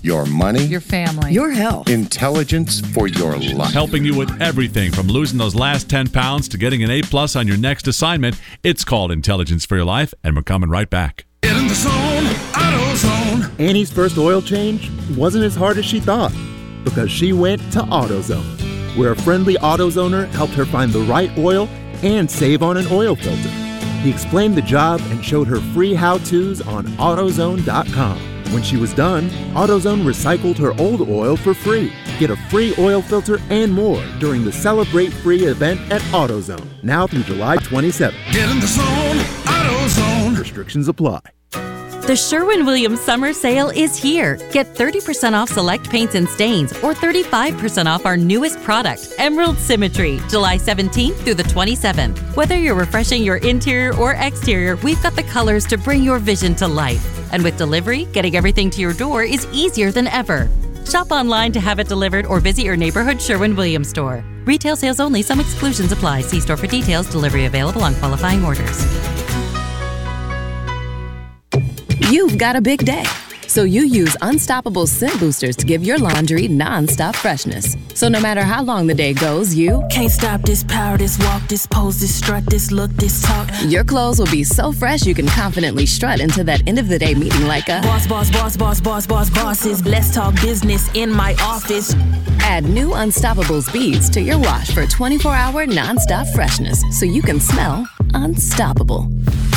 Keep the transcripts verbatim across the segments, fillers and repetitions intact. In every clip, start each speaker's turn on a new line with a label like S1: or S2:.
S1: your money,
S2: your family,
S3: your health,
S1: intelligence for your life.
S4: Helping you with everything from losing those last ten pounds to getting an A plus on your next assignment. It's called Intelligence for Your Life, and we're coming right back.
S5: Get in the zone, AutoZone.
S6: Annie's first oil change wasn't as hard as she thought because she went to AutoZone, where a friendly AutoZoner helped her find the right oil and save on an oil filter. He explained the job and showed her free how-tos on AutoZone dot com. When she was done, AutoZone recycled her old oil for free. Get a free oil filter and more during the Celebrate Free event at AutoZone, now through July twenty-seventh.
S5: Get in the zone, AutoZone.
S6: Restrictions apply.
S7: The Sherwin-Williams summer sale is here. Get thirty percent off select paints and stains or thirty-five percent off our newest product, Emerald Symmetry, July seventeenth through the twenty-seventh. Whether you're refreshing your interior or exterior, we've got the colors to bring your vision to life. And with delivery, getting everything to your door is easier than ever. Shop online to have it delivered or visit your neighborhood Sherwin-Williams store. Retail sales only. Some exclusions apply. See store for details. Delivery available on qualifying orders.
S3: You've got a big day, so you use Unstoppable Scent Boosters to give your laundry non-stop freshness. So no matter how long the day goes, you
S8: can't stop this power, this walk, this pose, this strut, this look, this talk.
S3: Your clothes will be so fresh you can confidently strut into that end of the day meeting like a
S8: boss, boss, boss, boss, boss, boss, bosses. Let's talk business in my office.
S3: Add new Unstoppables beads to your wash for twenty-four hour non-stop freshness, so you can smell unstoppable.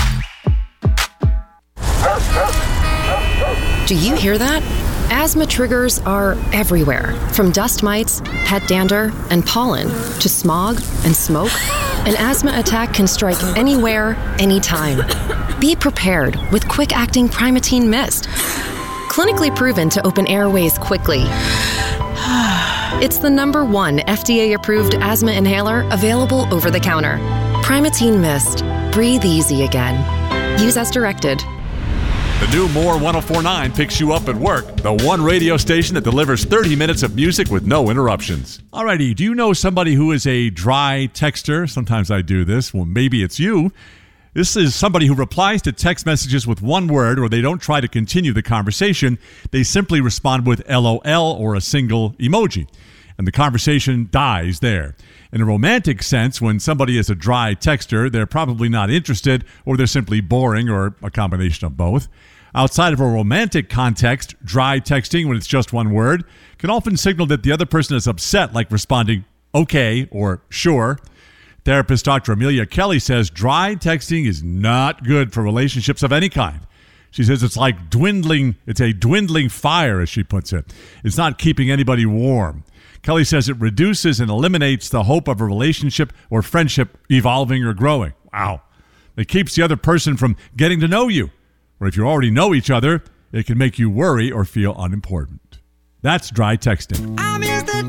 S9: Do you hear that? Asthma triggers are everywhere, from dust mites, pet dander, and pollen, to smog and smoke. An asthma attack can strike anywhere, anytime. Be prepared with quick-acting Primatene Mist. Clinically proven to open airways quickly. It's the number one F D A-approved asthma inhaler available over the counter. Primatene Mist. Breathe easy again. Use as directed.
S4: The new More one oh four point nine picks you up at work, the one radio station that delivers thirty minutes of music with no interruptions. Alrighty, do you know somebody who is a dry texter? Sometimes I do this. Well, maybe it's you. This is somebody who replies to text messages with one word, or they don't try to continue the conversation. They simply respond with L O L or a single emoji, and the conversation dies there. In a romantic sense, when somebody is a dry texter, they're probably not interested, or they're simply boring, or a combination of both. Outside of a romantic context, dry texting, when it's just one word, can often signal that the other person is upset, like responding, okay, or sure. Therapist Doctor Amelia Kelly says dry texting is not good for relationships of any kind. She says it's like dwindling, it's a dwindling fire, as she puts it. It's not keeping anybody warm. Kelly says it reduces and eliminates the hope of a relationship or friendship evolving or growing. Wow. It keeps the other person from getting to know you. Or if you already know each other, it can make you worry or feel unimportant. That's dry texting.
S5: I miss the